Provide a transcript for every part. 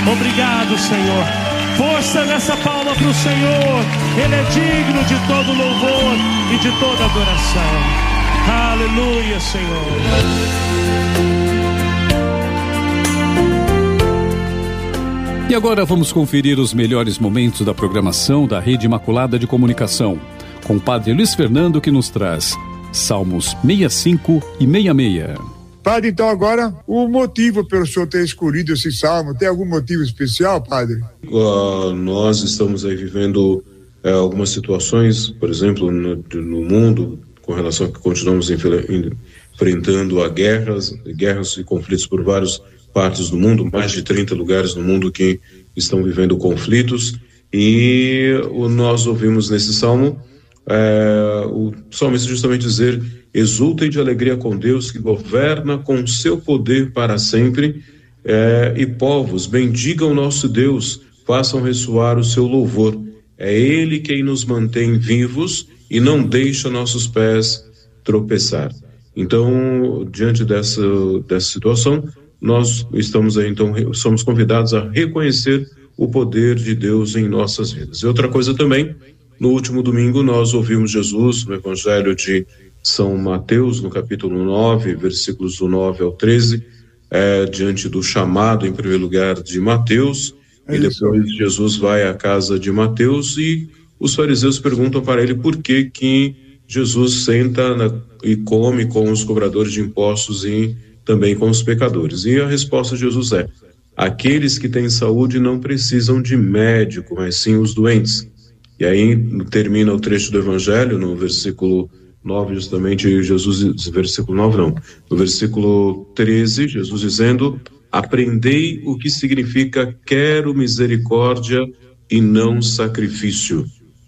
Obrigado, Senhor. Força nessa palma para o Senhor. Ele é digno de todo louvor e de toda adoração. Aleluia, Senhor. E agora vamos conferir os melhores momentos da programação da Rede Imaculada de Comunicação, com o Padre Luiz Fernando, que nos traz Salmos 65 e 66. Padre, então agora o motivo pelo senhor ter escolhido esse salmo, tem algum motivo especial, Padre? Nós estamos aí vivendo algumas situações, por exemplo, no mundo, com relação a que continuamos enfrentando a guerras e conflitos por várias partes do mundo, mais de 30 lugares no mundo que estão vivendo conflitos, e nós ouvimos nesse salmo o salmista justamente dizer: exultem de alegria com Deus, que governa com seu poder para sempre, e povos, bendigam nosso Deus, façam ressoar o seu louvor. É Ele quem nos mantém vivos e não deixa nossos pés tropeçar. Então, diante dessa situação, nós estamos aí, então, somos convidados a reconhecer o poder de Deus em nossas vidas. E outra coisa também, no último domingo nós ouvimos Jesus no Evangelho de São Mateus, no capítulo 9, versículos do 9 ao 13, diante do chamado, em primeiro lugar, de Mateus, e depois Jesus vai à casa de Mateus e os fariseus perguntam para ele por que Jesus senta e come com os cobradores de impostos e também com os pecadores. E a resposta de Jesus é: aqueles que têm saúde não precisam de médico, mas sim os doentes. E aí termina o trecho do Evangelho, no versículo 9, justamente, Jesus, versículo 9 não, no versículo 13, Jesus dizendo: aprendei o que significa quero misericórdia e não sacrifício.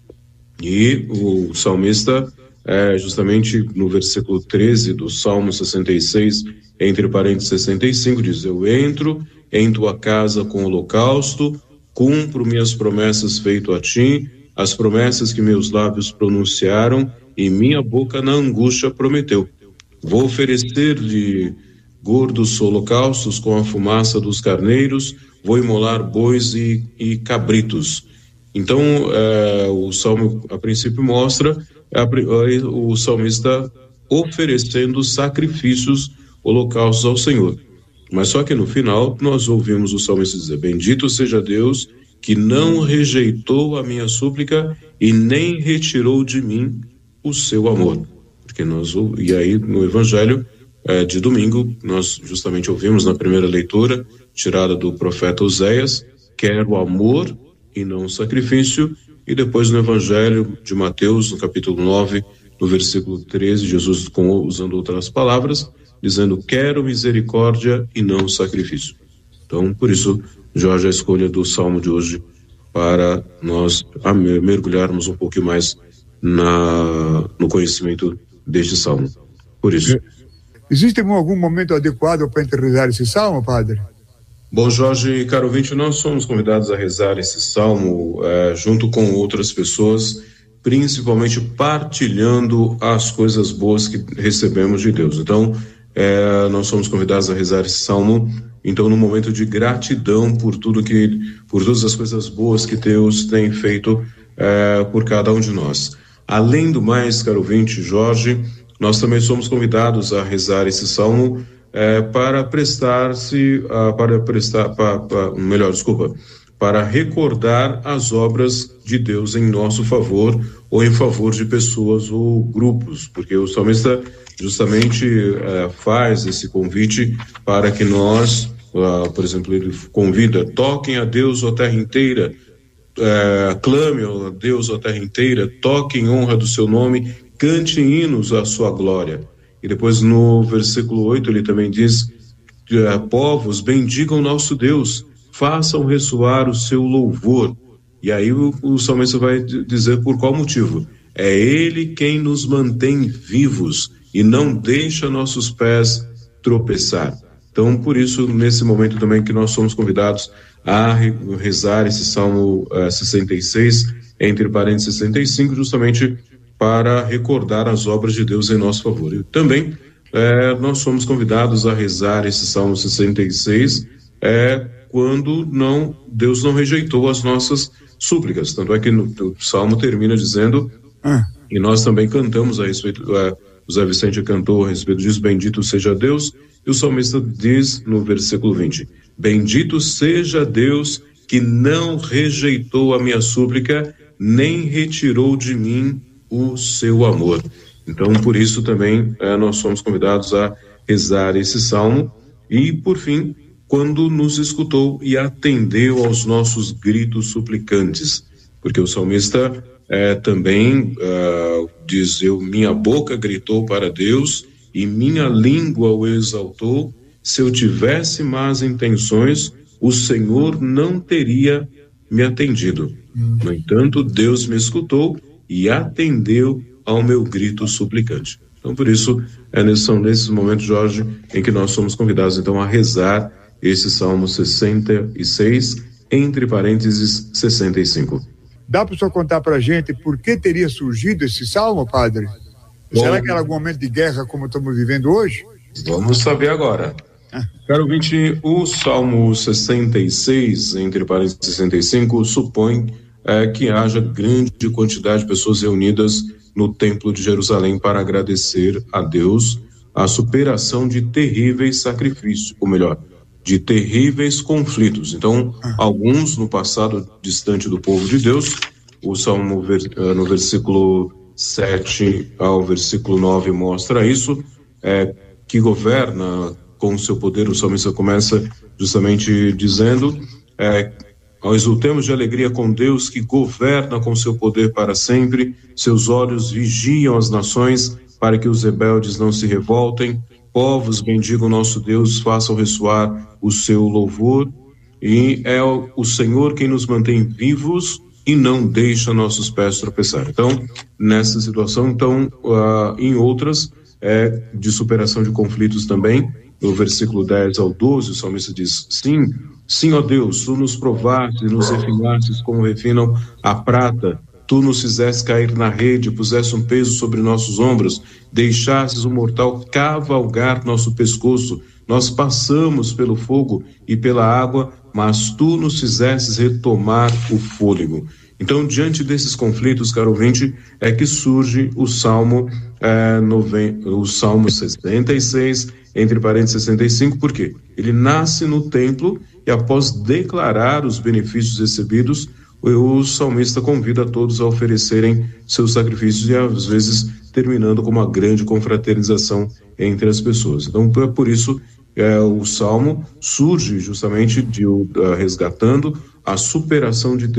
E o salmista, justamente no versículo 13 do Salmo 66, entre parênteses 65, diz: eu entro em tua casa com holocausto, cumpro minhas promessas feito a ti, as promessas que meus lábios pronunciaram e minha boca na angústia prometeu. Vou oferecer-lhe gordos holocaustos com a fumaça dos carneiros, vou imolar bois e cabritos. Então, o salmo, a princípio, mostra o salmista oferecendo sacrifícios, holocaustos ao Senhor. Mas só que no final, nós ouvimos o salmista dizer: bendito seja Deus, que não rejeitou a minha súplica e nem retirou de mim o seu amor. E aí, no Evangelho de domingo, nós justamente ouvimos na primeira leitura, tirada do profeta Oséias: quero amor e não sacrifício. E depois no Evangelho de Mateus, no capítulo 9, no versículo 13, Jesus, usando outras palavras, dizendo: quero misericórdia e não sacrifício. Então, por isso, Jorge, a escolha do salmo de hoje, para nós mergulharmos um pouquinho mais no conhecimento deste salmo. Por isso. Existe algum momento adequado para rezar esse salmo, Padre? Bom, Jorge e caro ouvinte, nós somos convidados a rezar esse salmo junto com outras pessoas, principalmente partilhando as coisas boas que recebemos de Deus. Então, nós somos convidados a rezar esse salmo, então, num momento de gratidão por todas as coisas boas que Deus tem feito por cada um de nós. Além do mais, caro ouvinte, Jorge, nós também somos convidados a rezar esse salmo para recordar as obras de Deus em nosso favor ou em favor de pessoas ou grupos, porque o salmista justamente faz esse convite para que nós, por exemplo, ele convida: toquem a Deus, ó terra inteira, clame a Deus, ó terra inteira, toquem em honra do seu nome, cante hinos à sua glória. E depois no versículo 8 ele também diz: povos, bendigam nosso Deus, façam ressoar o seu louvor. E aí o salmista vai dizer por qual motivo: é Ele quem nos mantém vivos e não deixa nossos pés tropeçar. Então, por isso, nesse momento também que nós somos convidados a rezar esse Salmo 66, entre parênteses 65, justamente para recordar as obras de Deus em nosso favor. E também nós somos convidados a rezar esse Salmo 66 quando Deus não rejeitou as nossas súplicas. Tanto é que o Salmo termina dizendo, e nós também cantamos a respeito, o Zé Vicente cantou a respeito disso, bendito seja Deus, e o salmista diz no versículo 20, bendito seja Deus que não rejeitou a minha súplica, nem retirou de mim o seu amor. Então, por isso também nós somos convidados a rezar esse salmo. E, por fim, quando nos escutou e atendeu aos nossos gritos suplicantes, porque o salmista também diz, minha boca gritou para Deus e minha língua o exaltou, se eu tivesse más intenções, o Senhor não teria me atendido. No entanto, Deus me escutou e atendeu ao meu grito suplicante. Então, por isso, são nesses momentos, Jorge, em que nós somos convidados, então, a rezar esse Salmo 66, entre parênteses, 65. Dá para o senhor contar para a gente por que teria surgido esse Salmo, padre? Bom, será que era algum momento de guerra como estamos vivendo hoje? Vamos saber agora. Caro ouvinte, o Salmo 66, entre parênteses 65, supõe que haja grande quantidade de pessoas reunidas no Templo de Jerusalém para agradecer a Deus a superação de terríveis sacrifícios, ou melhor, de terríveis conflitos. Então, alguns no passado distante do povo de Deus, o Salmo no versículo 7 ao versículo 9 mostra isso, que governa com o seu poder. O salmista começa justamente dizendo, exultemos de alegria com Deus que governa com seu poder para sempre, seus olhos vigiam as nações para que os rebeldes não se revoltem, povos bendigam nosso Deus, façam ressoar o seu louvor, e é o Senhor quem nos mantém vivos e não deixa nossos pés tropeçar. Então, nessa situação, em outras, de superação de conflitos também, no versículo 10 ao 12, o salmista diz, sim, ó Deus, tu nos provaste e nos refinastes como refinam a prata, tu nos fizeste cair na rede, puseste um peso sobre nossos ombros, deixastes o mortal cavalgar nosso pescoço, nós passamos pelo fogo e pela água, mas tu nos fizestes retomar o fôlego. Então, diante desses conflitos, caro ouvinte, é que surge o Salmo 66, entre parênteses 65, por quê? Ele nasce no templo e após declarar os benefícios recebidos, o salmista convida a todos a oferecerem seus sacrifícios e às vezes terminando com uma grande confraternização entre as pessoas. Então, por isso, o Salmo surge justamente resgatando a superação de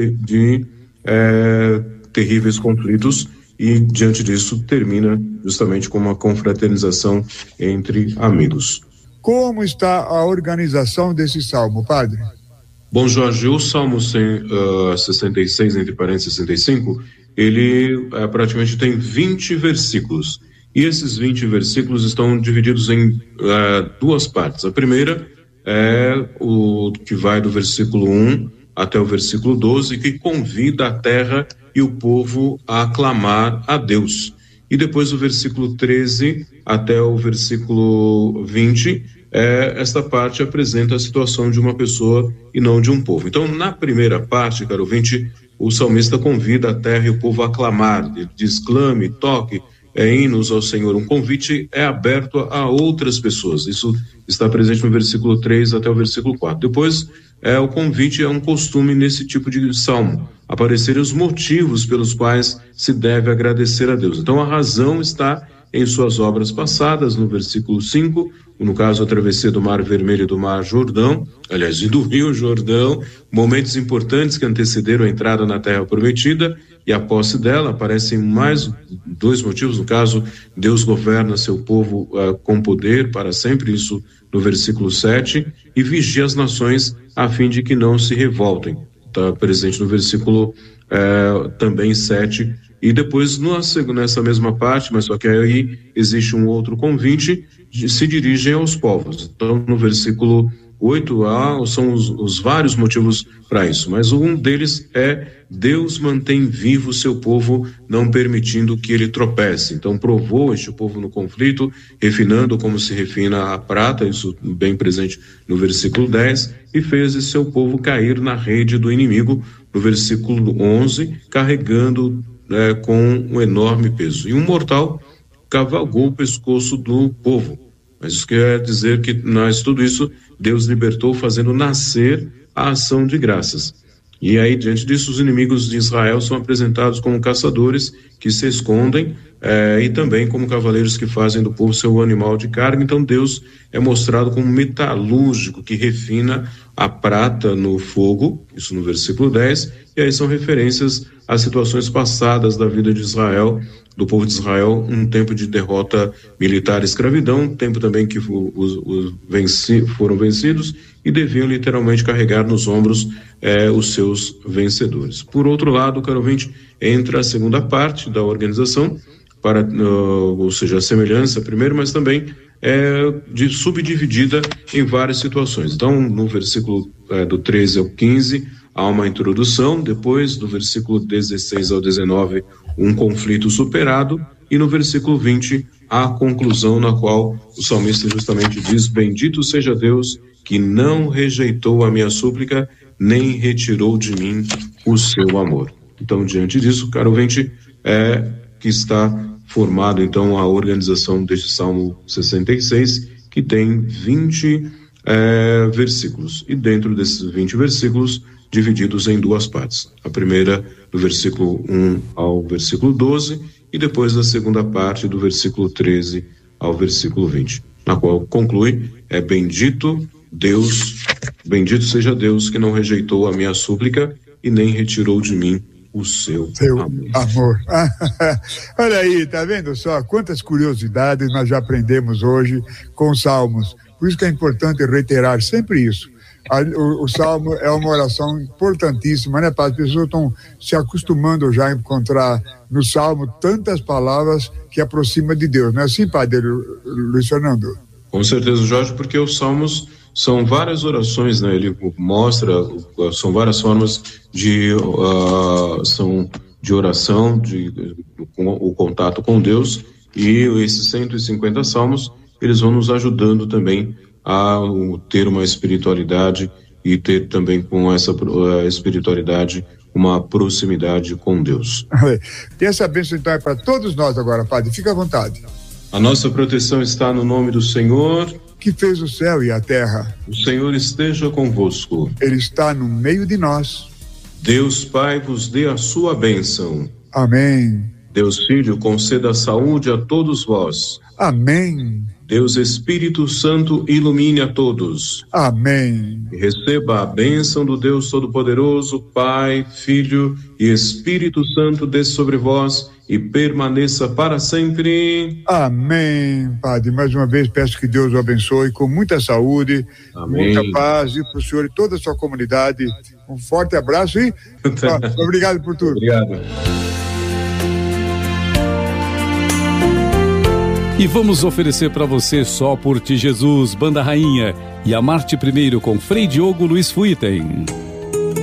terríveis conflitos e, diante disso, termina justamente com uma confraternização entre amigos. Como está a organização desse salmo, padre? Bom, Jorge, o Salmo 66, entre parênteses 65, ele praticamente tem 20 versículos. E esses 20 versículos estão divididos em duas partes. A primeira é o que vai do versículo 1 até o versículo 12, que convida a terra e o povo a clamar a Deus. E depois do versículo 13 até o versículo 20, esta parte apresenta a situação de uma pessoa e não de um povo. Então, na primeira parte, caro ouvinte, o salmista convida a terra e o povo a clamar. Ele diz, clame, toque, hinos ao Senhor. Um convite é aberto a outras pessoas. Isso está presente no versículo 3 até o versículo 4. Depois, o convite é um costume nesse tipo de salmo, aparecerem os motivos pelos quais se deve agradecer a Deus. Então, a razão está em suas obras passadas, no versículo 5, no caso a travessia do Mar Vermelho e do Mar Jordão, aliás, e do Rio Jordão, momentos importantes que antecederam a entrada na Terra Prometida e a posse dela. Aparecem mais dois motivos, no caso, Deus governa seu povo com poder para sempre, isso no versículo 7, e vigia as nações a fim de que não se revoltem. Está presente no versículo também 7, e depois nessa mesma parte, mas só que aí existe um outro convite, se dirigem aos povos. Então no versículo 8 são os vários motivos para isso, mas um deles é: Deus mantém vivo o seu povo, não permitindo que ele tropece. Então provou este povo no conflito, refinando como se refina a prata, isso bem presente no versículo 10, e fez esse seu povo cair na rede do inimigo, no versículo 11, carregando com um enorme peso. E um mortal cavalgou o pescoço do povo. Mas isso quer dizer que tudo isso Deus libertou, fazendo nascer a ação de graças. E aí, diante disso, os inimigos de Israel são apresentados como caçadores que se escondem e também como cavaleiros que fazem do povo seu animal de carga. Então Deus é mostrado como metalúrgico que refina a prata no fogo, isso no versículo 10, e aí são referências às situações passadas da vida de Israel, do povo de Israel, um tempo de derrota militar e escravidão, um tempo também que foram vencidos e deviam literalmente carregar nos ombros os seus vencedores. Por outro lado, caro ouvinte, entra a segunda parte da organização, ou seja, a semelhança primeiro, mas também subdividida em várias situações. Então, no versículo do 13 ao 15, há uma introdução, depois do versículo 16 ao 19, um conflito superado, e no versículo 20, a conclusão na qual o salmista justamente diz: bendito seja Deus que não rejeitou a minha súplica, nem retirou de mim o seu amor. Então, diante disso, caro ouvinte, que está formado então a organização deste Salmo 66, que tem 20 versículos, e dentro desses 20 versículos, divididos em duas partes. A primeira do versículo 1 ao versículo 12, e depois da segunda parte do versículo 13 ao versículo 20, na qual conclui: bendito seja Deus que não rejeitou a minha súplica e nem retirou de mim o seu amor. Olha aí, tá vendo só quantas curiosidades nós já aprendemos hoje com os salmos. Por isso que é importante reiterar sempre isso. O salmo é uma oração importantíssima, né, Padre? As pessoas estão se acostumando já a encontrar no salmo tantas palavras que aproximam de Deus. Não é assim, Padre Luiz Fernando? Com certeza, Jorge, porque os salmos são várias orações, né? Ele mostra, são várias formas de oração, o contato com Deus, e esses 150 salmos, eles vão nos ajudando também a ter uma espiritualidade e ter também com essa espiritualidade uma proximidade com Deus. E essa bênção então é para todos nós agora, Padre, fica à vontade. A nossa proteção está no nome do Senhor, que fez o céu e a terra. O Senhor esteja convosco. Ele está no meio de nós. Deus Pai vos dê a sua bênção. Amém. Deus Filho conceda saúde a todos vós. Amém. Deus Espírito Santo ilumine a todos. Amém. E receba a bênção do Deus Todo-Poderoso, Pai, Filho e Espírito Santo desça sobre vós e permaneça para sempre. Amém, Padre. Mais uma vez peço que Deus o abençoe com muita saúde, amém, muita paz, e para o senhor e toda a sua comunidade. Um forte abraço e obrigado por tudo. Obrigado. E vamos oferecer para você Só por Ti Jesus, Banda Rainha, e Amarte Primeiro com Frei Diogo Luiz Fuiten.